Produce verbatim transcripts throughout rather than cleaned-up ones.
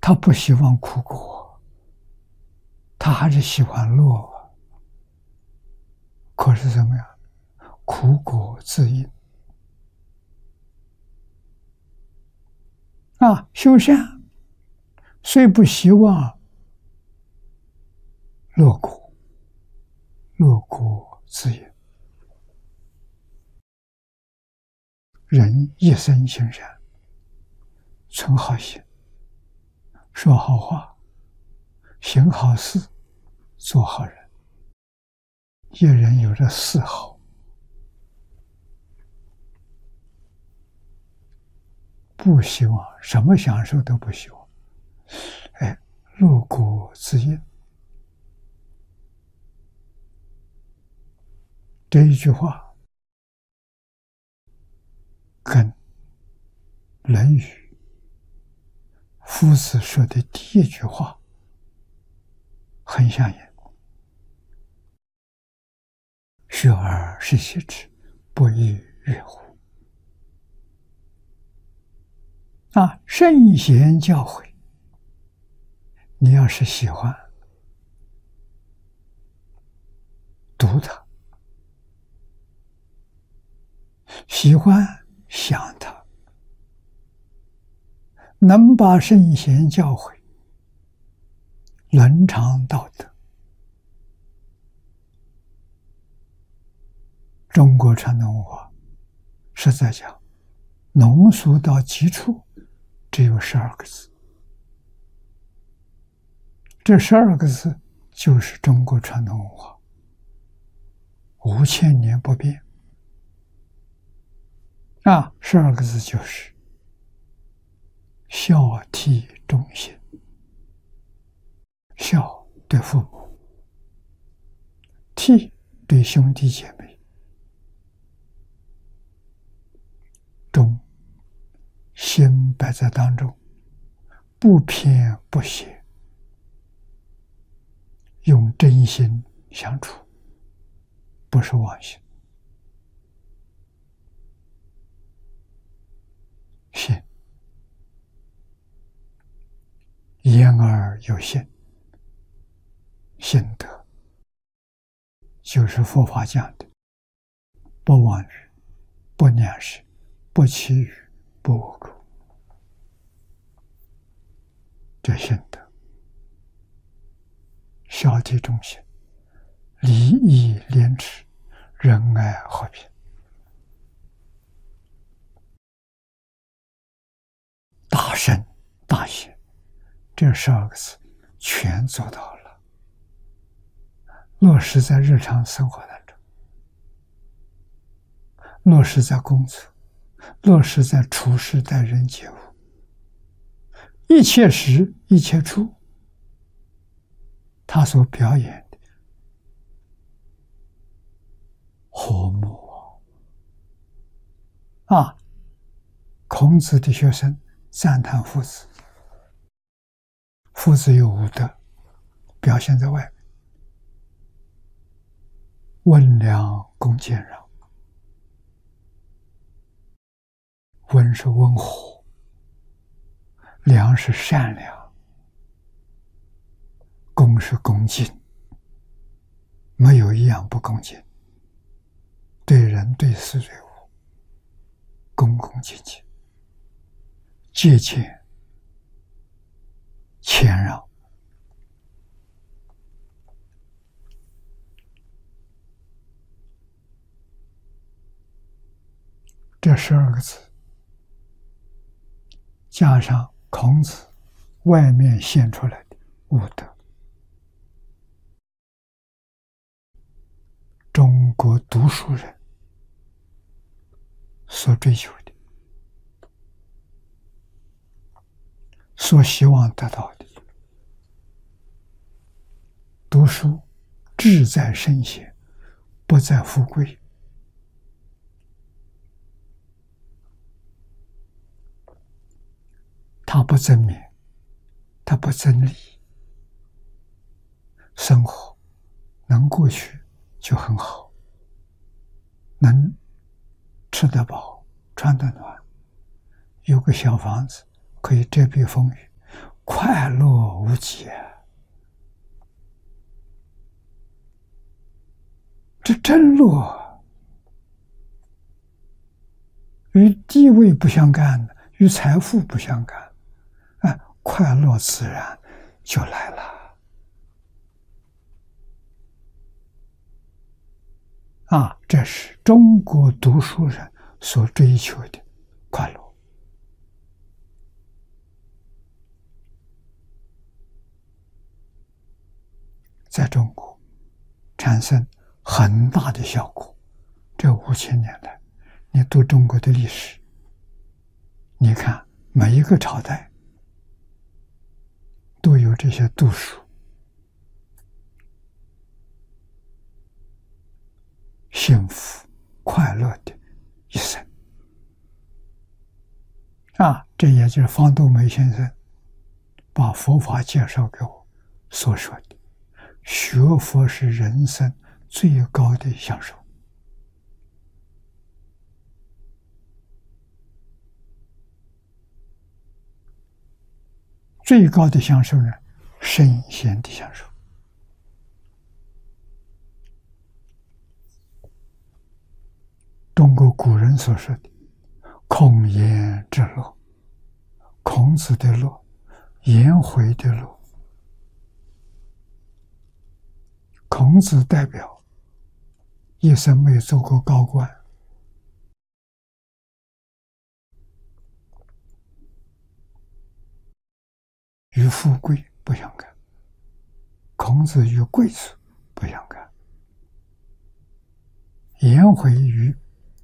他不希望苦果，他还是喜欢乐。可是怎么样？苦果自因啊！修善虽不希望乐果，乐果自因。人一生行善，存好心，说好话，行好事，做好人。一人有这四好，不希望什么享受都不希望，哎，乐果自因。这一句话跟《论语》夫子说的第一句话很相应。学而时习之，不亦说乎？啊，圣贤教诲，你要是喜欢读它，喜欢想它，能把圣贤教诲伦常道德，中国传统文化实在讲浓缩到基础只有十二个字，这十二个字就是中国传统文化，五千年不变啊！十二个字就是孝悌忠信。孝对父母，悌对兄弟姐妹，忠心摆在当中，不偏不邪，用真心相处，不是妄心。信，言而有信，信德就是佛法讲的不妄语，不两舌，不绮语，不恶口。这信德孝悌忠信，礼义廉耻，仁爱和平，大圣大贤，这十二个字全做到了，落实在日常生活当中，落实在工作，落实在处事待人接物，一切时一切处，他所表演的和睦啊！孔子的学生赞叹夫子，夫子有五德，表现在外面：温良恭俭让。温是温和，良是善良，恭是恭敬，没有一样不恭敬，对人对事对物恭恭敬敬，节俭谦让。这十二个字加上孔子外面现出来的五德，中国读书人所追求的，所希望得到的。读书志在圣贤，不在富贵。它不争名，它不争利，生活能过去就很好，能吃得饱，穿得暖，有个小房子可以遮蔽风雨， 快乐无极，这真乐，与地位不相干，与财富不相干，哎，快乐自然就来了。啊，这是中国读书人所追求的快乐。在中国产生很大的效果。这五千年来，你读中国的历史，你看每一个朝代都有这些读书、幸福、快乐的一生。啊，这也就是方东梅先生把佛法介绍给我所说的。学佛是人生最高的享受。最高的享受呢，圣贤的享受。中国古人所说的孔颜之乐，孔子的乐，颜回的乐。孔子代表一生没做过高官，与富贵不相干；孔子与贵族不相干；颜回与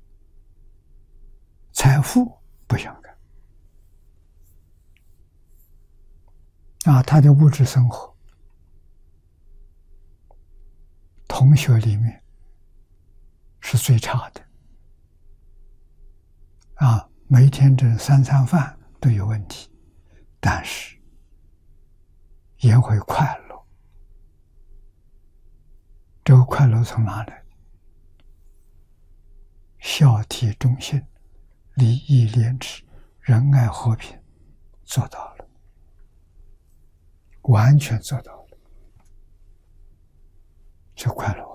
财富不相干。啊，他的物质生活，同学里面是最差的。啊，每天这三餐饭都有问题，但是颜回快乐。这个快乐从哪来的？孝悌忠信、礼义廉耻、仁爱和平做到了，完全做到了，就快乐。